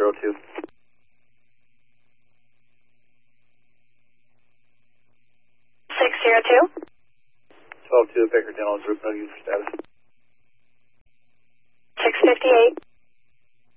602. 602. 12-2, Baker Dental Group, no use for status. 658.